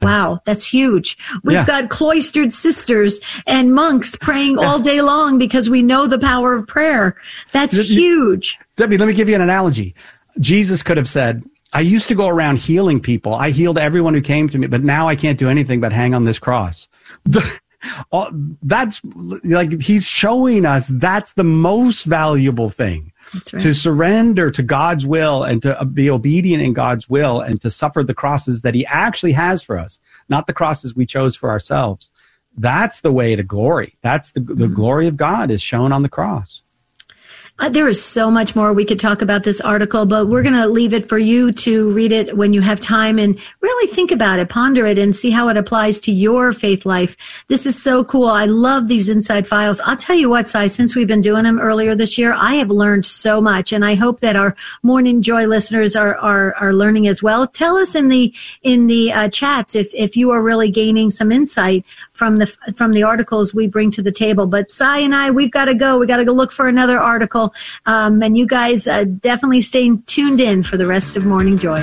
Wow, that's huge. We've got cloistered sisters and monks praying all day long because we know the power of prayer. That's huge. Debbie, let me give you an analogy. Jesus could have said, I used to go around healing people. I healed everyone who came to me, but now I can't do anything but hang on this cross. That's like, he's showing us that's the most valuable thing. That's right. To surrender to God's will and to be obedient in God's will and to suffer the crosses that he actually has for us, not the crosses we chose for ourselves. That's the way to glory. That's the glory of God is shown on the cross. There is so much more we could talk about this article, but we're going to leave it for you to read it when you have time and really think about it, ponder it, and see how it applies to your faith life. This is so cool. I love these inside files. I'll tell you what, Si, since we've been doing them earlier this year, I have learned so much, and I hope that our Morning Joy listeners are learning as well. Tell us in the chats if you are really gaining some insight from the articles we bring to the table. But Si and I, we've got to go. We got to go look for another article. And you guys definitely stay tuned in for the rest of Morning Joy.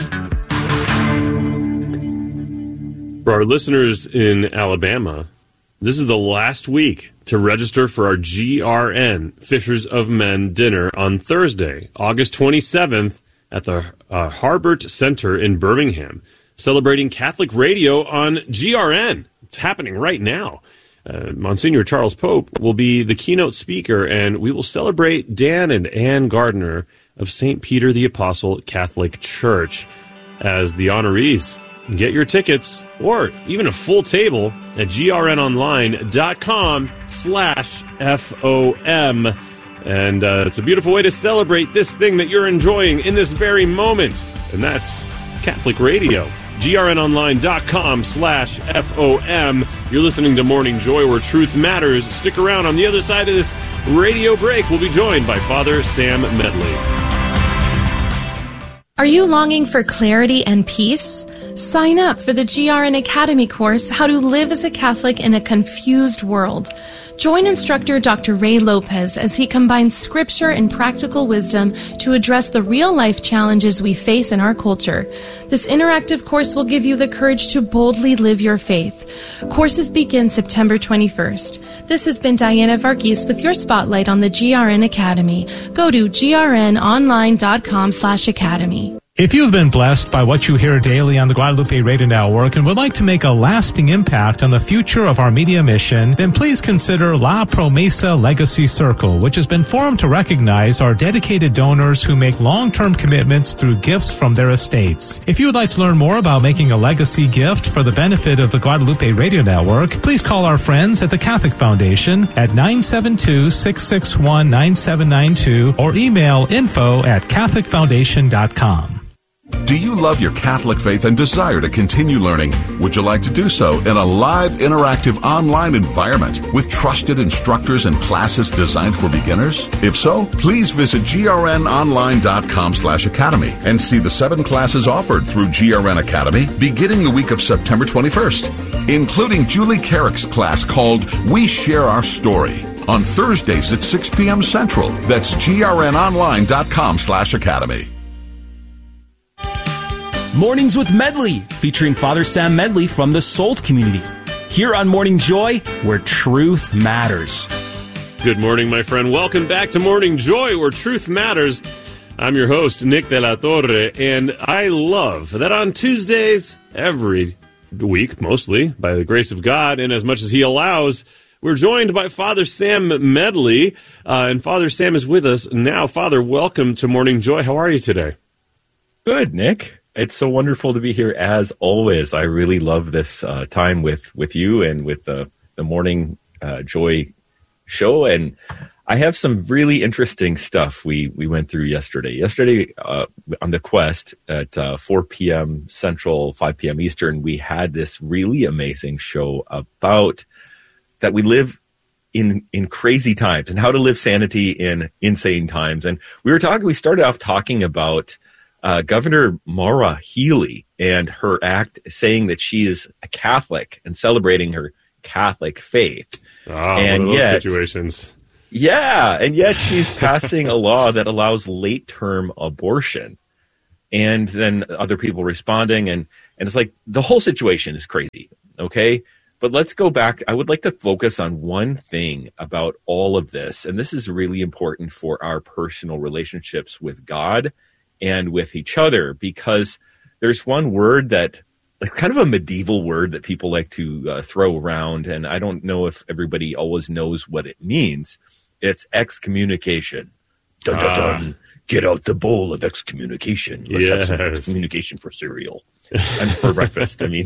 For our listeners in Alabama, this is the last week to register for our GRN Fishers of Men dinner on Thursday, August 27th at the Harbert Center in Birmingham, celebrating Catholic radio on GRN. It's happening right now. Monsignor Charles Pope will be the keynote speaker, and we will celebrate Dan and Ann Gardner of St. Peter the Apostle Catholic Church as the honorees. Get your tickets, or even a full table, at grnonline.com/FOM. And it's a beautiful way to celebrate this thing that you're enjoying in this very moment, and that's Catholic radio. grnonline.com/FOM. You're listening to Morning Joy, where truth matters. Stick around. On the other side of this radio break, we'll be joined by Father Sam Medley. Are you longing for clarity and peace? Sign up for the GRN Academy course, How to Live as a Catholic in a Confused World. Join instructor Dr. Ray Lopez as he combines scripture and practical wisdom to address the real-life challenges we face in our culture. This interactive course will give you the courage to boldly live your faith. Courses begin September 21st. This has been Diana Varghese with your spotlight on the GRN Academy. Go to grnonline.com/academy. If you've been blessed by what you hear daily on the Guadalupe Radio Network and would like to make a lasting impact on the future of our media mission, then please consider La Promesa Legacy Circle, which has been formed to recognize our dedicated donors who make long-term commitments through gifts from their estates. If you would like to learn more about making a legacy gift for the benefit of the Guadalupe Radio Network, please call our friends at the Catholic Foundation at 972-661-9792 or email info@catholicfoundation.com. Do you love your Catholic faith and desire to continue learning? Would you like to do so in a live, interactive online environment with trusted instructors and classes designed for beginners? If so, please visit grnonline.com/academy and see the 7 classes offered through GRN Academy beginning the week of September 21st, including Julie Carrick's class called We Share Our Story on Thursdays at 6 p.m. Central. That's grnonline.com/academy. Mornings with Medley, featuring Father Sam Medley from the SOLT community. Here on Morning Joy, where truth matters. Good morning, my friend. Welcome back to Morning Joy, where truth matters. I'm your host, Nick De La Torre, and I love that on Tuesdays, every week, mostly, by the grace of God, and as much as He allows, we're joined by Father Sam Medley, and Father Sam is with us now. Father, welcome to Morning Joy. How are you today? Good, Nick. It's so wonderful to be here as always. I really love this time with you and with the Morning Joy show. And I have some really interesting stuff we went through yesterday. Yesterday on the Quest at 4 p.m. Central, 5 p.m. Eastern, we had this really amazing show about that we live in crazy times and how to live sanity in insane times. And we started off talking about Governor Maura Healey and her act saying that she is a Catholic and celebrating her Catholic faith. And one of those situations. Yeah, and yet she's passing a law that allows late-term abortion. And then other people responding, and And it's like the whole situation is crazy, okay? But let's go back. I would like to focus on one thing about all of this, and this is really important for our personal relationships with God and with each other, because there's one word that, like, kind of a medieval word that people like to throw around, and I don't know if everybody always knows what it means. It's excommunication. Dun, dun, dun. Get out the bowl of excommunication. Let's have some excommunication for cereal and for breakfast. I mean,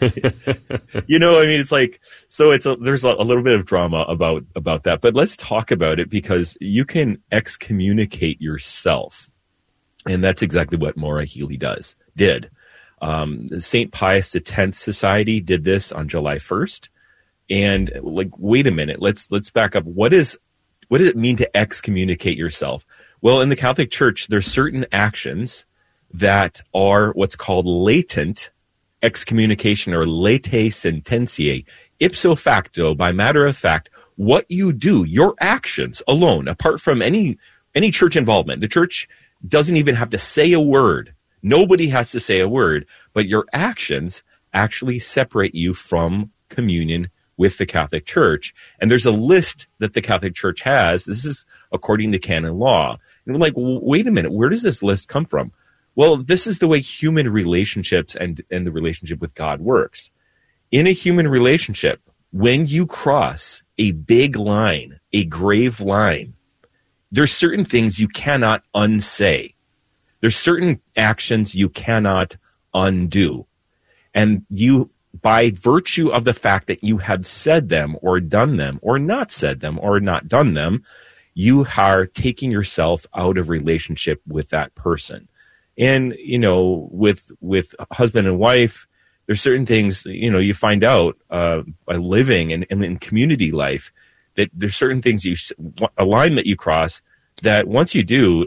it's like, so there's a little bit of drama about that, but let's talk about it, because you can excommunicate yourself. And that's exactly what Maura Healey did. St. Pius X Society did this on July 1st. And like, wait a minute, let's back up. What does it mean to excommunicate yourself? Well, in the Catholic Church, there's certain actions that are what's called latent excommunication, or latae sententiae. Ipso facto, by matter of fact, what you do, your actions alone, apart from any church involvement. The church doesn't even have to say a word. Nobody has to say a word, but your actions actually separate you from communion with the Catholic Church. And there's a list that the Catholic Church has. This is according to canon law. And we're like, well, wait a minute, where does this list come from? Well, this is the way human relationships and the relationship with God works. In a human relationship, when you cross a big line, a grave line, there's certain things you cannot unsay. There's certain actions you cannot undo. And you, by virtue of the fact that you have said them or done them or not said them or not done them, you are taking yourself out of relationship with that person. And, with husband and wife, there's certain things, you find out by living and in community life, that there's certain things, a line that you cross, that once you do,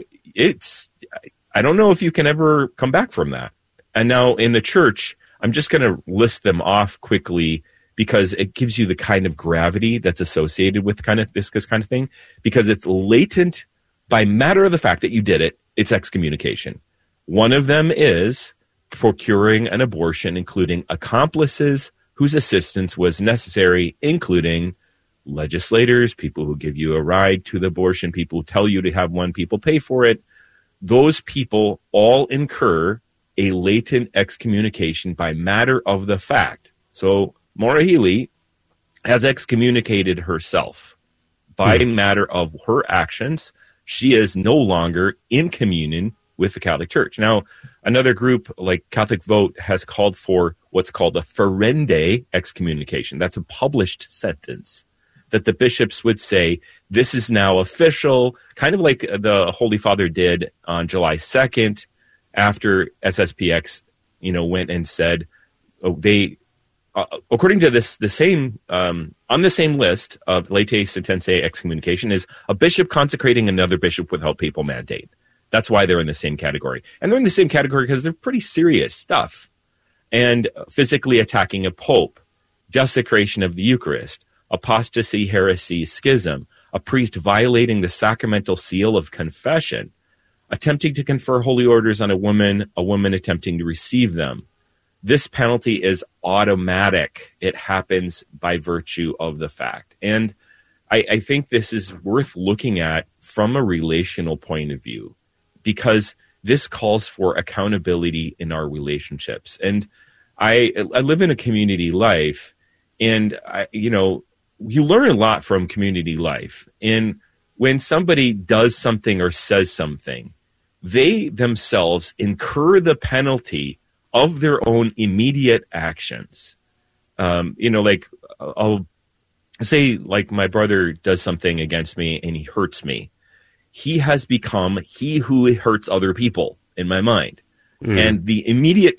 I don't know if you can ever come back from that. And now in the church, I'm just going to list them off quickly, because it gives you the kind of gravity that's associated with this kind of thing, because it's latent by matter of the fact that you did it. It's excommunication. One of them is procuring an abortion, including accomplices whose assistance was necessary, including legislators, people who give you a ride to the abortion, people who tell you to have one, people pay for it. Those people all incur a latent excommunication by matter of the fact. So Maura Healey has excommunicated herself by matter of her actions. She is no longer in communion with the Catholic Church. Now, another group like Catholic Vote has called for what's called a ferende excommunication. That's a published sentence that the bishops would say, this is now official, kind of like the Holy Father did on July 2nd after SSPX, went and said, according to the same, on the same list of latae sententiae excommunication is a bishop consecrating another bishop without papal mandate. That's why they're in the same category. And they're in the same category because they're pretty serious stuff. And physically attacking a pope, desecration of the Eucharist, apostasy, heresy, schism, a priest violating the sacramental seal of confession, attempting to confer holy orders on a woman attempting to receive them. This penalty is automatic. It happens by virtue of the fact. And I think this is worth looking at from a relational point of view, because this calls for accountability in our relationships. And I live in a community life, and you learn a lot from community life. And when somebody does something or says something, they themselves incur the penalty of their own immediate actions. Like I'll say, like, my brother does something against me and he hurts me. He has become he who hurts other people in my mind. And the immediate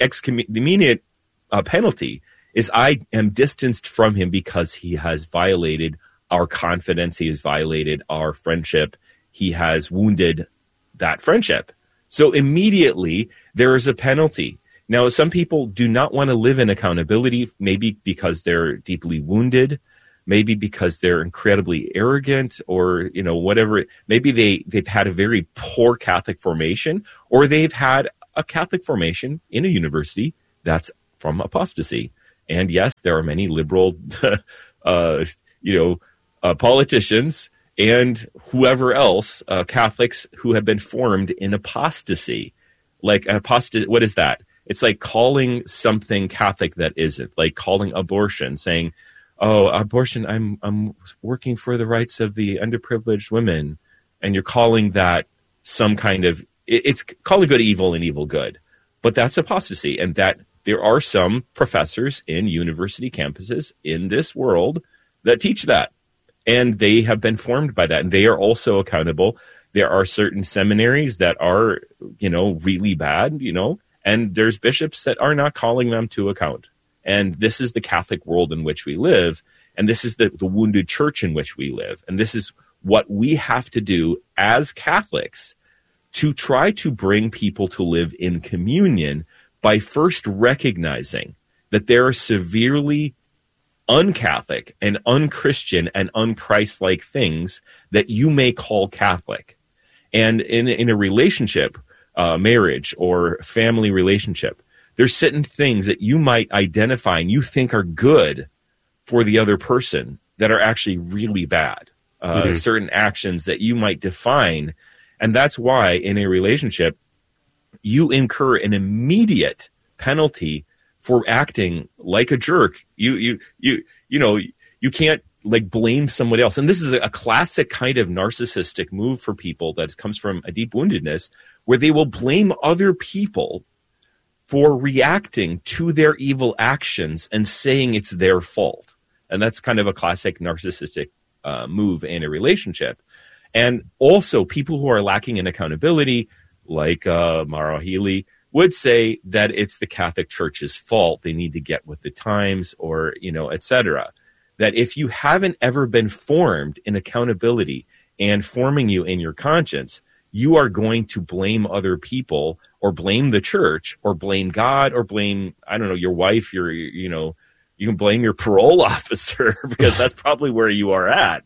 penalty is I am distanced from him because he has violated our confidence. He has violated our friendship. He has wounded that friendship. So immediately there is a penalty. Now, some people do not want to live in accountability, maybe because they're deeply wounded, maybe because they're incredibly arrogant, or, whatever. Maybe they've had a very poor Catholic formation, or they've had a Catholic formation in a university that's from apostasy. And yes, there are many liberal, politicians and whoever else, Catholics who have been formed in apostasy. Like what is that? It's like calling something Catholic that isn't, like calling abortion, saying, "Oh, abortion, I'm working for the rights of the underprivileged women," and you're calling that some kind of, it's calling good evil and evil good, but that's apostasy. And that there are some professors in university campuses in this world that teach that, and they have been formed by that, and they are also accountable. There are certain seminaries that are, really bad, and there's bishops that are not calling them to account. And this is the Catholic world in which we live, and this is the wounded church in which we live. And this is what we have to do as Catholics to try to bring people to live in communion by first recognizing that there are severely un-Catholic and un-Christian and un-Christ-like things that you may call Catholic. And in a relationship, marriage or family relationship, there's certain things that you might identify and you think are good for the other person that are actually really bad. Certain actions that you might define. And that's why in a relationship, you incur an immediate penalty for acting like a jerk. You can't like blame somebody else. And this is a classic kind of narcissistic move for people that comes from a deep woundedness, where they will blame other people for reacting to their evil actions and saying it's their fault. And that's kind of a classic narcissistic move in a relationship. And also people who are lacking in accountability, like Mauro Healy, would say that it's the Catholic Church's fault. They need to get with the times, or, et cetera. That if you haven't ever been formed in accountability and forming you in your conscience, you are going to blame other people or blame the church or blame God or blame, your wife, you can blame your parole officer because that's probably where you are at.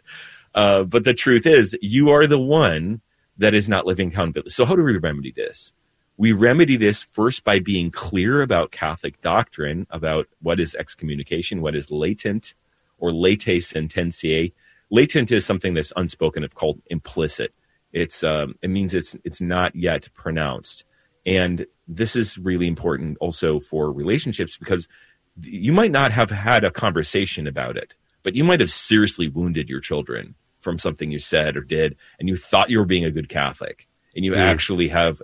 But the truth is, you are the one that is not living accountability. So how do we remedy this? We remedy this first by being clear about Catholic doctrine, about what is excommunication, what is latent or late sententiae. Latent is something that's unspoken of, called implicit. It means it's not yet pronounced. And this is really important also for relationships, because you might not have had a conversation about it, but you might have seriously wounded your children from something you said or did, and you thought you were being a good Catholic, and you actually have,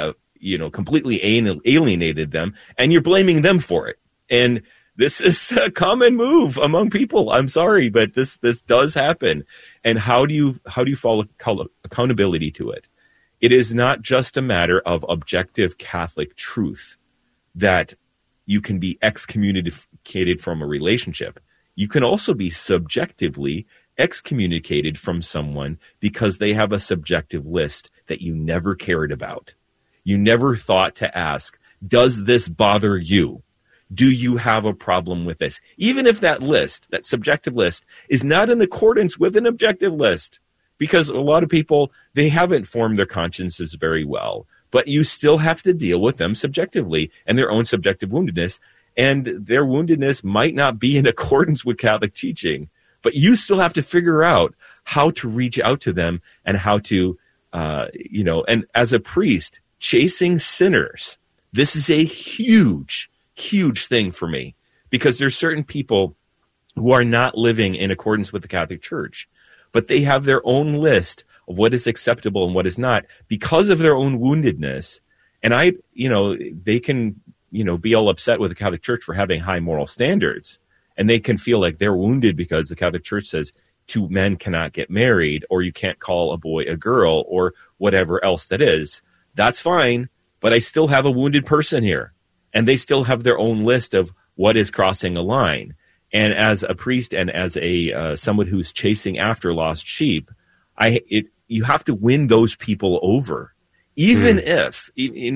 completely alienated them, and you're blaming them for it. And this is a common move among people. I'm sorry, but this does happen. And how do you follow accountability to it? It is not just a matter of objective Catholic truth that you can be excommunicated from a relationship. You can also be subjectively excommunicated from someone because they have a subjective list that you never cared about. You never thought to ask, does this bother you? Do you have a problem with this? Even if that list, that subjective list, is not in accordance with an objective list, because a lot of people, they haven't formed their consciences very well, but you still have to deal with them subjectively and their own subjective woundedness, and their woundedness might not be in accordance with Catholic teaching, but you still have to figure out how to reach out to them and how to, and as a priest, chasing sinners. This is a huge thing for me, because there's certain people who are not living in accordance with the Catholic Church, but they have their own list of what is acceptable and what is not because of their own woundedness. And they can, be all upset with the Catholic Church for having high moral standards, and they can feel like they're wounded because the Catholic Church says two men cannot get married, or you can't call a boy a girl, or whatever else that is. That's fine, but I still have a wounded person here, and they still have their own list of what is crossing a line. And as a priest and as a someone who's chasing after lost sheep, you have to win those people over, even if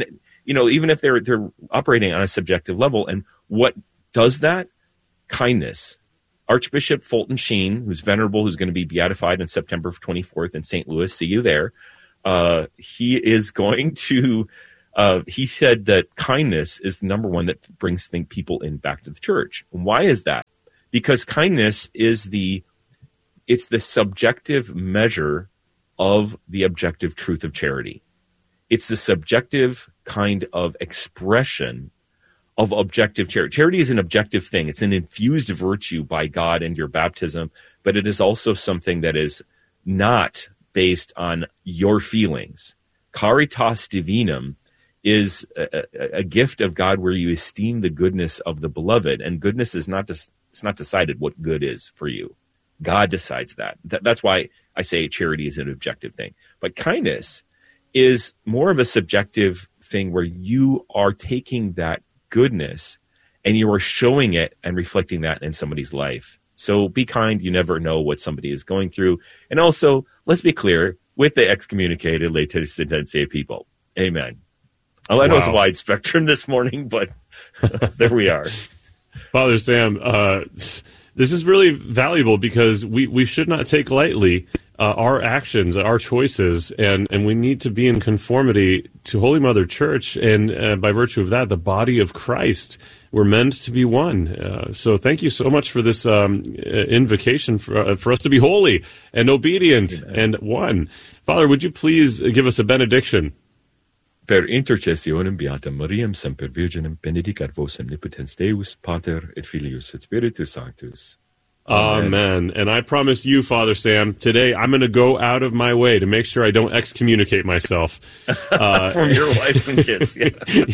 even if they're operating on a subjective level. And what does that? Kindness. Archbishop Fulton Sheen, who's venerable, who's going to be beatified on September 24th in St. Louis. See you there. He is going to he said that kindness is the number one that brings people back to the church. And why is that? Because kindness is it's the subjective measure of the objective truth of charity. It's the subjective kind of expression of objective charity. Charity is an objective thing. It's an infused virtue by God in your baptism, but it is also something that is not based on your feelings. Caritas divinum is a gift of God where you esteem the goodness of the beloved, and goodness is it's not decided what good is for you. God decides that. That's why I say charity is an objective thing. But kindness is more of a subjective thing where you are taking that goodness and you are showing it and reflecting that in somebody's life. So be kind. You never know what somebody is going through. And also, let's be clear, with the excommunicated lay tendentia people. Amen. I know it's a wide spectrum this morning, but there we are. Father Sam, this is really valuable because we should not take lightly our actions, our choices, and we need to be in conformity to Holy Mother Church, and by virtue of that, the body of Christ. We're meant to be one. So thank you so much for this invocation for us to be holy and obedient and one. Father, would you please give us a benediction? Per intercessionem beata Mariam semper Virginem benedicat vos omnipotens Deus, Pater et Filius et Spiritus Sanctus. Amen. And I promise you, Father Sam, today I'm going to go out of my way to make sure I don't excommunicate myself. From your wife and kids. Yeah.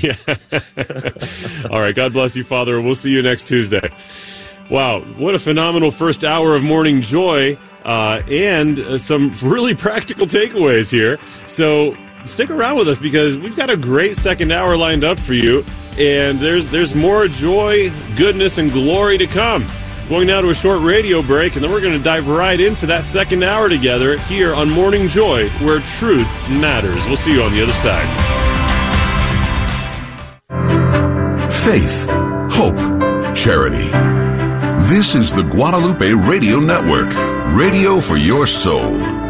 Yeah. All right. God bless you, Father. We'll see you next Tuesday. Wow. What a phenomenal first hour of Morning Joy, and some really practical takeaways here. So stick around with us because we've got a great second hour lined up for you. And there's more joy, goodness, and glory to come. Going now to a short radio break, and then we're going to dive right into that second hour together here on Morning Joy, where truth matters. We'll see you on the other side. Faith, hope, charity. This is the Guadalupe Radio Network, radio for your soul.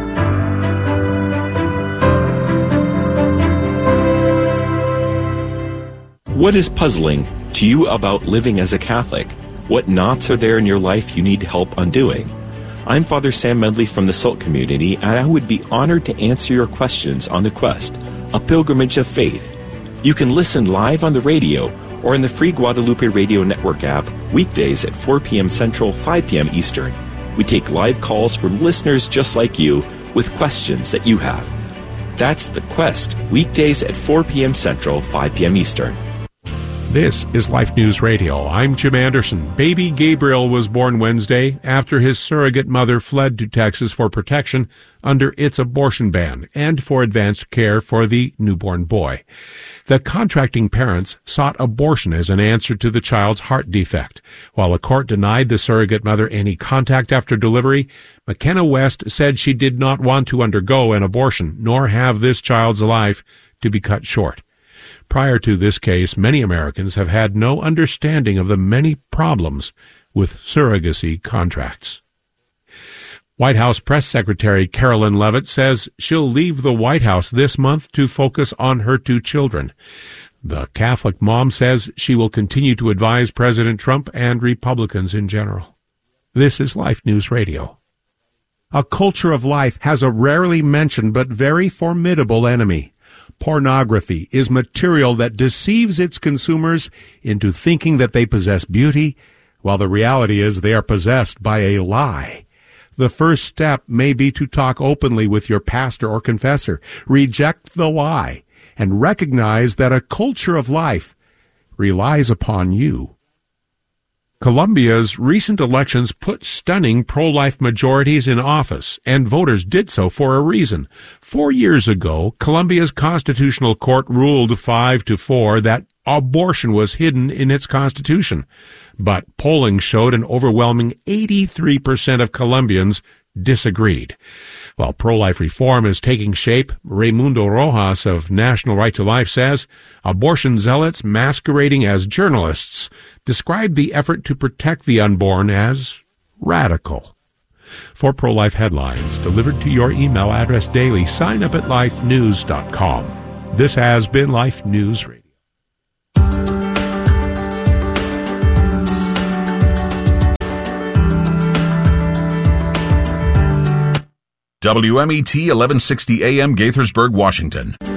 What is puzzling to you about living as a Catholic? What knots are there in your life you need help undoing? I'm Father Sam Medley from the SALT community, and I would be honored to answer your questions on The Quest, a pilgrimage of faith. You can listen live on the radio or in the free Guadalupe Radio Network app weekdays at 4 p.m. Central, 5 p.m. Eastern. We take live calls from listeners just like you with questions that you have. That's The Quest, weekdays at 4 p.m. Central, 5 p.m. Eastern. This is Life News Radio. I'm Jim Anderson. Baby Gabriel was born Wednesday after his surrogate mother fled to Texas for protection under its abortion ban and for advanced care for the newborn boy. The contracting parents sought abortion as an answer to the child's heart defect. While a court denied the surrogate mother any contact after delivery, McKenna West said she did not want to undergo an abortion nor have this child's life to be cut short. Prior to this case, many Americans have had no understanding of the many problems with surrogacy contracts. White House Press Secretary Carolyn Leavitt says she'll leave the White House this month to focus on her two children. The Catholic mom says she will continue to advise President Trump and Republicans in general. This is Life News Radio. A culture of life has a rarely mentioned but very formidable enemy. Pornography is material that deceives its consumers into thinking that they possess beauty, while the reality is they are possessed by a lie. The first step may be to talk openly with your pastor or confessor, reject the lie, and recognize that a culture of life relies upon you. Colombia's recent elections put stunning pro-life majorities in office, and voters did so for a reason. 4 years ago, Colombia's constitutional court ruled 5-4 that abortion was hidden in its constitution. But polling showed an overwhelming 83% of Colombians disagreed. While pro-life reform is taking shape, Raimundo Rojas of National Right to Life says abortion zealots masquerading as journalists described the effort to protect the unborn as radical. For pro-life headlines delivered to your email address daily, sign up at lifenews.com. This has been Life News Radio. WMET 1160 AM, Gaithersburg, Washington.